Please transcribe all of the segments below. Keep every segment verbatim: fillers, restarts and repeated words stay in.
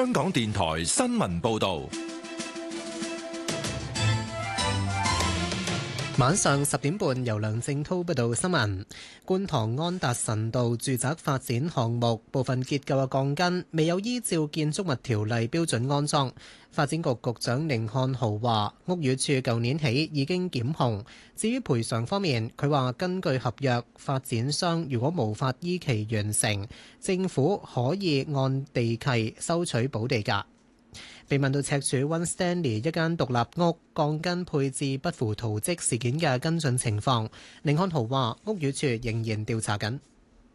香港電台新聞報道。 晚上十點半，由梁正滔報道新聞。觀塘安達臣道住宅發展項目部分結構嘅鋼筋未有依照建築物條例標準安裝。發展局局長寧漢豪話，屋宇署舊年起已經檢控。至於賠償方面，佢話根據合約，發展商如果無法依期完成，政府可以按地契收取補地價。被問到赤柱溫 Stanley 一間獨立屋鋼筋配置不符圖則事件嘅跟進情況，寧漢豪話屋宇署仍然調查緊。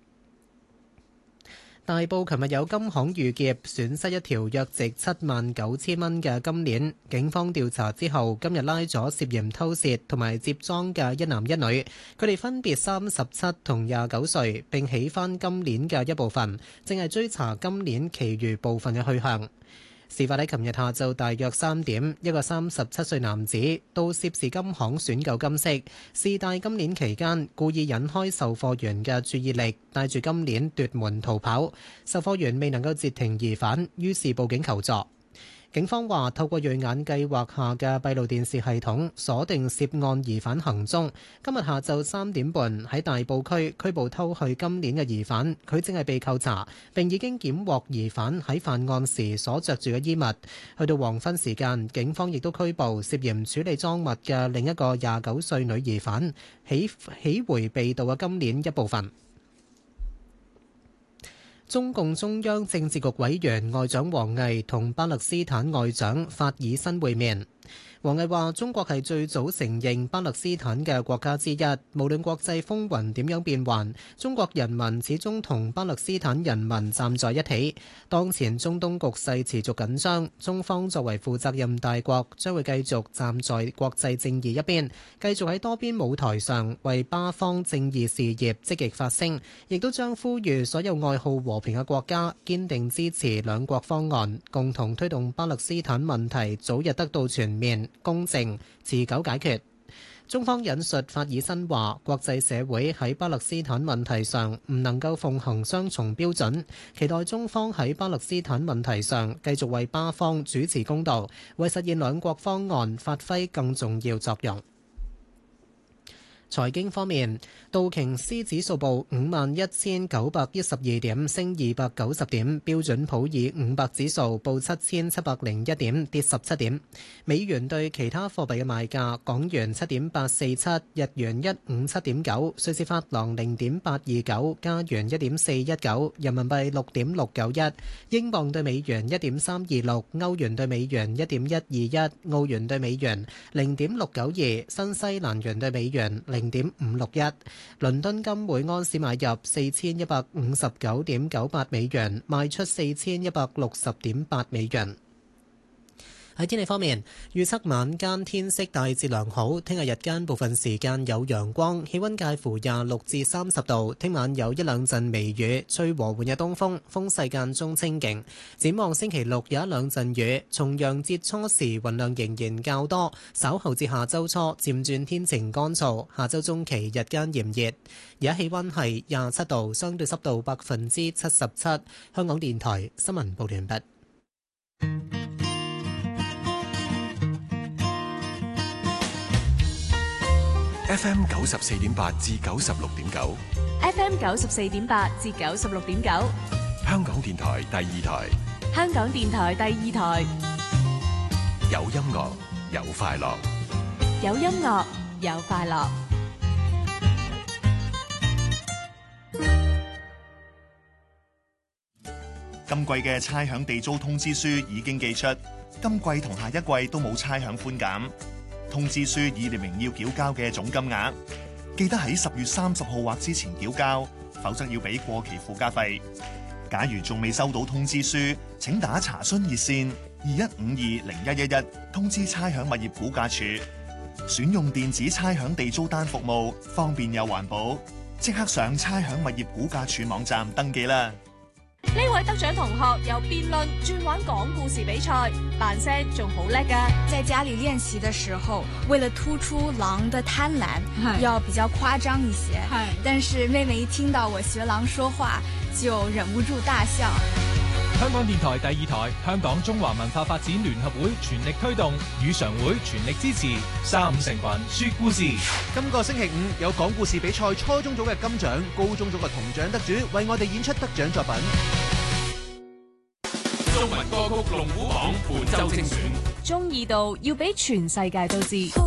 大埔琴日有金行遇劫，損失一條約值七萬九千蚊嘅金鏈。警方調查之後，今日拉咗涉嫌偷竊同埋接贓嘅一男一女，佢哋分別三十七同廿九歲，並起翻金鏈嘅一部分，正係追查金鏈其餘部分嘅去向。事發喺琴日下晝大約三點，一個三十七歲男子到涉事金行選購金飾，試戴金鏈期間故意引開售貨員嘅注意力，帶住金鏈奪門逃跑。售貨員未能夠截停疑犯，於是報警求助。警方話透過銳眼計劃下嘅閉路電視系統鎖定涉案疑犯行蹤。今日下晝三點半喺大埔區拘捕偷去金鏈嘅疑犯，佢正係被扣查，並已經檢獲疑犯喺犯案時所着住嘅衣物。去到黃昏時間，警方亦都拘捕涉嫌處理贓物嘅另一個廿九歲女疑犯，起起回被盜嘅金鏈一部分。中共中央政治局委員外長王毅同巴勒斯坦外長法爾申會面。王毅話：中國係最早承認巴勒斯坦嘅國家之一，無論國際風雲點樣變幻，中國人民始終同巴勒斯坦人民站在一起。當前中東局勢持續緊張，中方作為負責任大國，將會繼續站在國際正義一邊，繼續喺多邊舞台上為巴方正義事業積極發聲，亦都將呼籲所有愛好和平嘅國家堅定支持兩國方案，共同推動巴勒斯坦問題早日得到全面、公正、持久解決。中方引述法爾申話：國際社會喺巴勒斯坦問題上唔能夠奉行雙重標準，期待中方喺巴勒斯坦問題上繼續為巴方主持公道，為實現兩國方案發揮更重要作用。財經方面，道瓊斯指數報五萬一千九百一十二點，升二百九十點；標準普爾五百指數報七千七百零一點，跌十七點。美元對其他貨幣嘅賣價：港元七點八四七，日元一五七點九，瑞士法郎零點八二九，加元一點四一九，人民幣六點六九一，英鎊對美元一點三二六，歐元對美元一點一二一，澳元對美元零點六九二，新西蘭元對美元零點五六一。倫敦金每安士買入四千一百五十九點九八美元，賣出四千一百六十點八美元。喺天氣方面，預測晚間天色大致良好，聽日日間部分時間有陽光，氣溫介乎廿六至三十度。聽晚有一兩陣微雨，吹和緩嘅東風，風勢間中清勁。展望星期六有一兩陣雨，重陽節初時雲量仍然較多，稍後至下周初漸轉天晴乾燥，下周中期日間炎熱。而家氣溫係廿七度，相對濕度百分之七十七。香港電台新聞報完畢。 F M 九十四點八至九十六點九 ，F M 九十四點八至九十六點九， 香港電台第二台， 香港電台第二台， 有音樂有快樂， 有音樂有快樂。 今季嘅差餉地租通知書已經寄出，今季同下一季都冇差餉寬減。通知書已列明要繳交嘅總金額，記得喺十月三十號或之前繳交，否則要俾過期附加費。假如仲未收到通知書，請打查詢熱線二一五二零一一一通知差餉物業估價署。選用電子差餉地租單服務，方便又環保，即刻上差餉物業估價署網站登記啦！ 呢位得獎同學由辯論轉玩講故事比賽，扮聲仲好叻噶。 在家裏練習的時候，為了突出狼的貪婪，要比較誇張一些。但是妹妹一聽到我學狼說話，就忍不住大笑。 香港電台第二台、香港中華文化發展聯合會全力推動，語常會全力支持。三五成群說故事。 今個星期五有講故事比賽初中組嘅金獎、高中組嘅銅獎得主為我哋演出得獎作品。 中文歌曲龍虎榜本周精選， 中意到要俾全世界都知。